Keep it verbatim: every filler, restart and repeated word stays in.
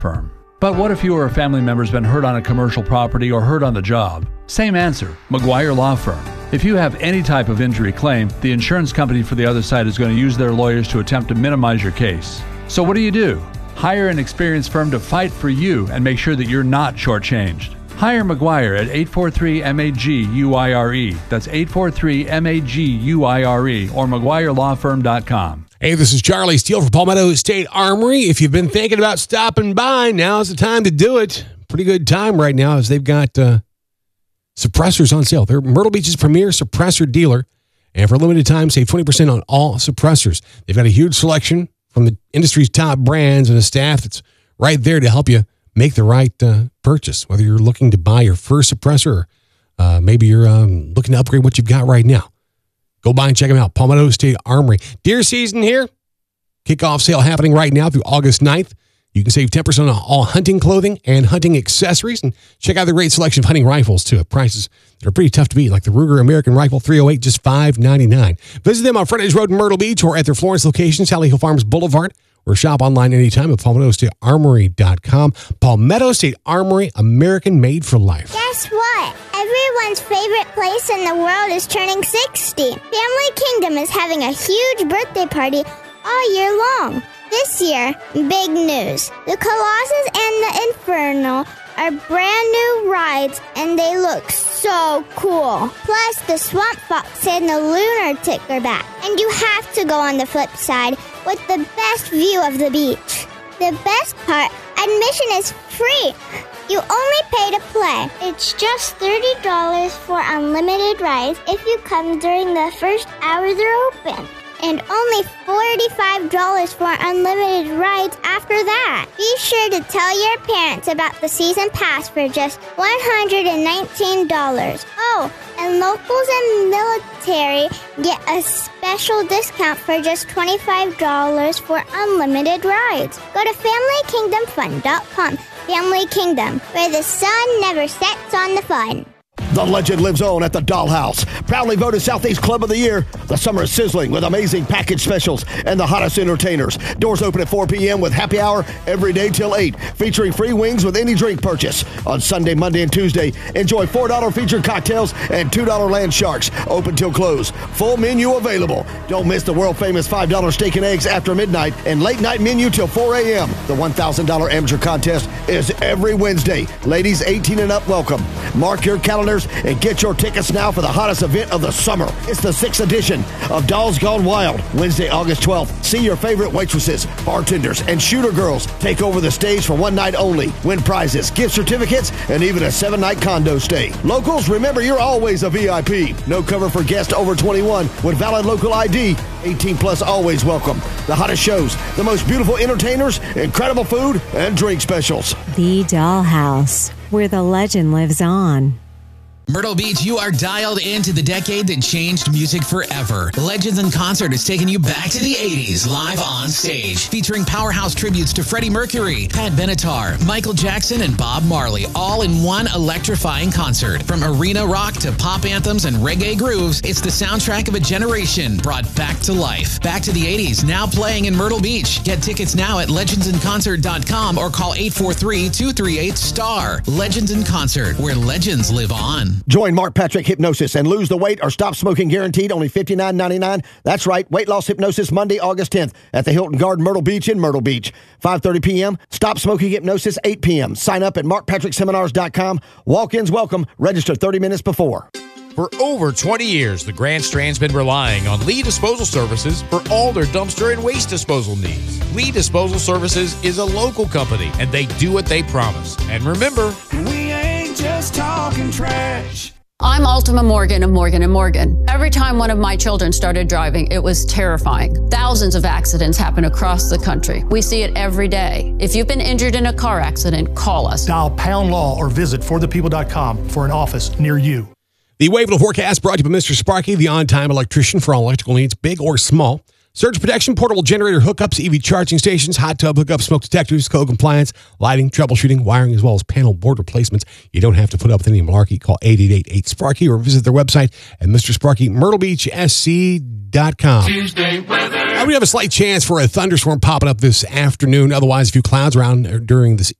firm. But what if you or a family member's been hurt on a commercial property or hurt on the job? Same answer, McGuire Law Firm. If you have any type of injury claim, the insurance company for the other side is going to use their lawyers to attempt to minimize your case. So what do you do? Hire an experienced firm to fight for you and make sure that you're not shortchanged. Hire McGuire at eight four three M A G U I R E. That's eight four three M A G U I R E or McGuire Law Firm dot com. Hey, this is Charlie Steele for Palmetto State Armory. If you've been thinking about stopping by, now's the time to do it. Pretty good time right now as they've got uh, suppressors on sale. They're Myrtle Beach's premier suppressor dealer. And for a limited time, save twenty percent on all suppressors. They've got a huge selection from the industry's top brands and a staff that's right there to help you make the right uh, purchase, whether you're looking to buy your first suppressor or uh, maybe you're um, looking to upgrade what you've got right now. Go by and check them out, Palmetto State Armory. Deer season here. Kickoff sale happening right now through August ninth. You can save ten percent on all hunting clothing and hunting accessories. And check out the great selection of hunting rifles, too, at prices that are pretty tough to beat, like the Ruger American Rifle three oh eight, just five ninety-nine. Visit them on Frontage Road in Myrtle Beach or at their Florence location, Sally Hill Farms Boulevard, or shop online anytime at Palmetto State Armory dot com. Palmetto State Armory, American made for life. Guess what? Everyone's favorite place in the world is turning sixty. Family Kingdom is having a huge birthday party all year long. This year, big news. The Colossus and the Inferno are brand new rides and they look so cool. Plus, the Swamp Fox and the Lunatic are back. And you have to go on the flip side with the best view of the beach. The best part, admission is free. You only pay to play. It's just thirty dollars for unlimited rides if you come during the first hour they're open. And only forty-five dollars for unlimited rides after that. Be sure to tell your parents about the season pass for just one hundred nineteen dollars. Oh, and locals and military get a special discount for just twenty-five dollars for unlimited rides. Go to family kingdom fun dot com. Family Kingdom, where the sun never sets on the fun. The legend lives on at the Dollhouse. Proudly voted Southeast Club of the Year. The summer is sizzling with amazing package specials and the hottest entertainers. Doors open at four p.m. with happy hour every day till eight, featuring free wings with any drink purchase. On Sunday, Monday, and Tuesday, enjoy four dollars featured cocktails and two dollars land sharks. Open till close. Full menu available. Don't miss the world-famous five dollars steak and eggs after midnight and late-night menu till four a.m. The one thousand dollars amateur contest is every Wednesday. Ladies eighteen and up welcome. Mark your calendars and get your tickets now for the hottest event of the summer. It's the sixth edition of Dolls Gone Wild, Wednesday, August twelfth. See your favorite waitresses, bartenders, and shooter girls take over the stage for one night only. Win prizes, gift certificates, and even a seven-night condo stay. Locals, remember you're always a V I P. No cover for guests over twenty-one with valid local I D. eighteen plus always welcome. The hottest shows, the most beautiful entertainers, incredible food, and drink specials. The Dollhouse, where the legend lives on. Myrtle Beach, you are dialed into the decade that changed music forever. Legends in Concert is taking you back to the eighties, live on stage, featuring powerhouse tributes to Freddie Mercury, Pat Benatar, Michael Jackson, and Bob Marley, all in one electrifying concert. From arena rock to pop anthems and reggae grooves, it's the soundtrack of a generation brought back to life. Back to the eighties, now playing in Myrtle Beach. Get tickets now at legends in concert dot com or call eight four three, two three eight, S T A R. Legends in Concert, where legends live on. Join Mark Patrick Hypnosis and lose the weight or stop smoking guaranteed, only fifty-nine ninety-nine. That's right, weight loss hypnosis Monday, August tenth at the Hilton Garden Myrtle Beach in Myrtle Beach. five thirty p.m. Stop smoking hypnosis, eight p.m. Sign up at mark patrick seminars dot com. Walk-ins welcome. Register thirty minutes before. For over twenty years, the Grand Strand's been relying on Lee Disposal Services for all their dumpster and waste disposal needs. Lee Disposal Services is a local company, and they do what they promise. And remember, we ain't just talking trash. I'm Ultima Morgan of Morgan and Morgan. Every time one of my children started driving, it was terrifying. Thousands of accidents happen across the country. We see it every day. If you've been injured in a car accident, call us. Dial Pound Law or visit for the people dot com for an office near you. The Wavell forecast brought to you by Mister Sparky, the on-time electrician for all electrical needs, big or small. Surge protection, portable generator hookups, E V charging stations, hot tub hookups, smoke detectors, code compliance, lighting, troubleshooting, wiring, as well as panel board replacements. You don't have to put up with any malarkey. Call eight eight eight, eight, Sparky or visit their website at Mister Sparky, Myrtle Beach S C dot com. Tuesday weather. we have a slight chance for a thunderstorm popping up this afternoon. Otherwise, a few clouds around during this